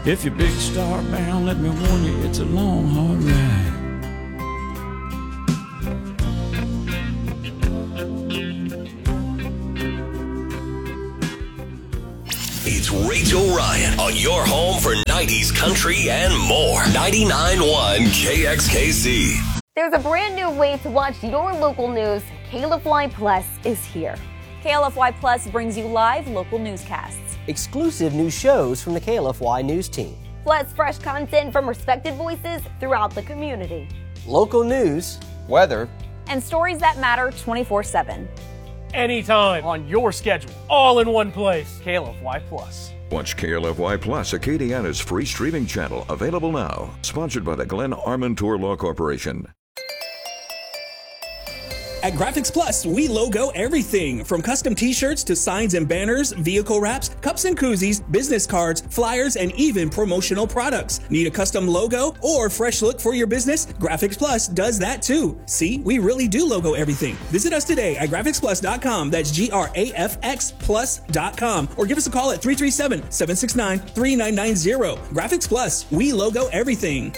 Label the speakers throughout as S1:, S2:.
S1: If you're big star bound, let me warn you, it's a long, hard ride.
S2: It's Rachel Ryan on your home for 90s country and more. 99.1 KXKC.
S3: There's a brand new way to watch your local news. KLFY Plus is here.
S4: KLFY Plus brings you live local newscasts,
S5: exclusive new shows from the KLFY news team,
S3: plus fresh content from respected voices throughout the community,
S5: local news,
S6: weather,
S4: and stories that matter 24/7.
S7: Anytime, on your schedule, all in one place. KLFY Plus.
S8: Watch KLFY Plus, Acadiana's free streaming channel, available now. Sponsored by the Glenn Armentour Law Corporation.
S9: At Graphics Plus, we logo everything from custom t-shirts to signs and banners, vehicle wraps, cups and koozies, business cards, flyers, and even promotional products. Need a custom logo or fresh look for your business? Graphics Plus does that too. See, we really do logo everything. Visit us today at graphicsplus.com. That's GRAFX+.com. Or give us a call at 337-769-3990. Graphics Plus, we logo everything.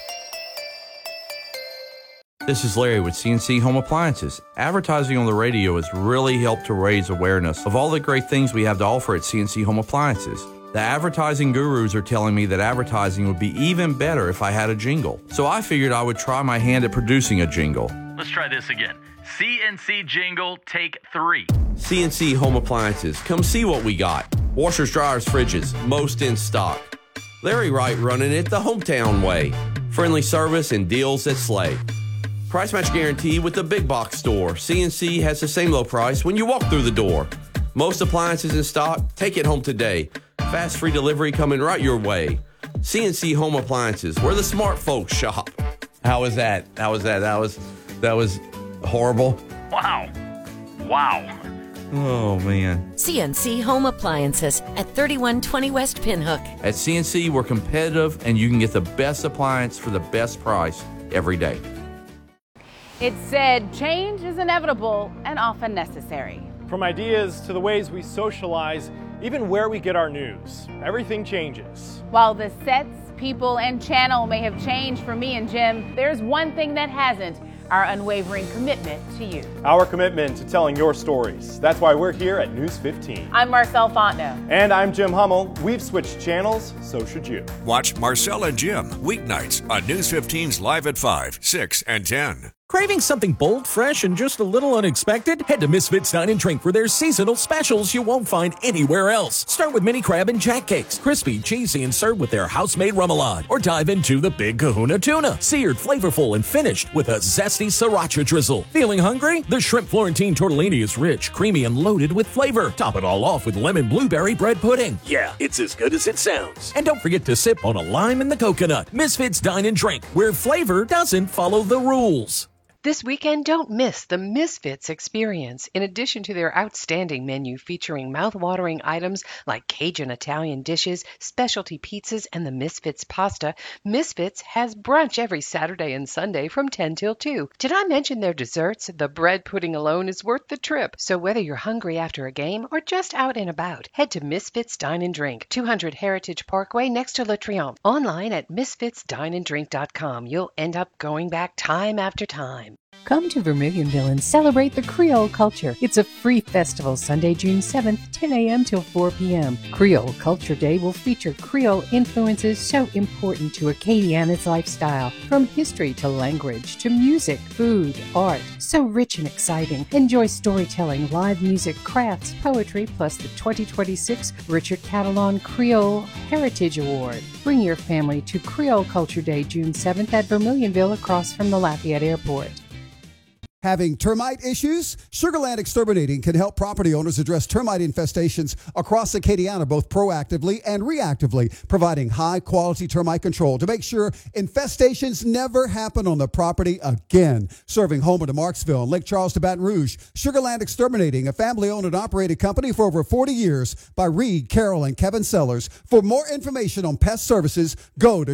S10: This is Larry with CNC Home Appliances. Advertising on the radio has really helped to raise awareness of all the great things we have to offer at CNC Home Appliances. The advertising gurus are telling me that advertising would be even better if I had a jingle. So I figured I would try my hand at producing a jingle.
S11: Let's try this again. CNC jingle, take 3.
S10: CNC Home Appliances. Come see what we got. Washers, dryers, fridges, most in stock. Larry Wright running it the hometown way. Friendly service and deals that slay. Price match guarantee with the big box store. CNC has the same low price when you walk through the door. Most appliances in stock. Take it home today. Fast free delivery coming right your way. CNC Home Appliances, where the smart folks shop. How was that? That was horrible.
S11: Wow.
S10: Oh, man.
S12: CNC Home Appliances at 3120 West Pinhook.
S10: At CNC, we're competitive, and you can get the best appliance for the best price every day.
S13: It's said change is inevitable and often necessary.
S7: From ideas to the ways we socialize, even where we get our news, everything changes.
S13: While the sets, people, and channel may have changed for me and Jim, there's one thing that hasn't: our unwavering commitment to you.
S7: Our commitment to telling your stories. That's why we're here at News 15.
S13: I'm Marcel Fontenot.
S7: And I'm Jim Hummel. We've switched channels, so should you.
S14: Watch Marcel and Jim weeknights on News 15's Live at 5, 6, and 10.
S15: Craving something bold, fresh, and just a little unexpected? Head to Misfits Dine and Drink for their seasonal specials you won't find anywhere else. Start with mini crab and jack cakes, crispy, cheesy, and served with their house-made remoulade. Or dive into the Big Kahuna tuna, seared, flavorful, and finished with a zesty sriracha drizzle. Feeling hungry? The shrimp Florentine tortellini is rich, creamy, and loaded with flavor. Top it all off with lemon blueberry bread pudding. Yeah, it's as good as it sounds. And don't forget to sip on a lime in the coconut. Misfits Dine and Drink, where flavor doesn't follow the rules.
S16: This weekend, don't miss the Misfits experience. In addition to their outstanding menu featuring mouth-watering items like Cajun Italian dishes, specialty pizzas, and the Misfits pasta, Misfits has brunch every Saturday and Sunday from 10 till 2. Did I mention their desserts? The bread pudding alone is worth the trip. So whether you're hungry after a game or just out and about, head to Misfits Dine and Drink, 200 Heritage Parkway next to Le Triomphe. Online at misfitsdineanddrink.com. You'll end up going back time after time.
S17: Come to Vermilionville and celebrate the Creole culture. It's a free festival Sunday, June 7th, 10 a.m. till 4 p.m. Creole Culture Day will feature Creole influences so important to Acadiana's lifestyle. From history to language to music, food, art. So rich and exciting. Enjoy storytelling, live music, crafts, poetry, plus the 2026 Richard Catalan Creole Heritage Award. Bring your family to Creole Culture Day, June 7th at Vermilionville across from the Lafayette Airport.
S18: Having termite issues? Sugarland Exterminating can help property owners address termite infestations across Acadiana both proactively and reactively, providing high-quality termite control to make sure infestations never happen on the property again. Serving Homer to Marksville and Lake Charles to Baton Rouge, Sugarland Exterminating, a family-owned and operated company for over 40 years by Reed, Carroll, and Kevin Sellers. For more information on pest services, go to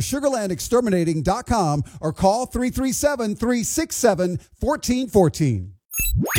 S18: sugarlandexterminating.com or call 337-367-1414.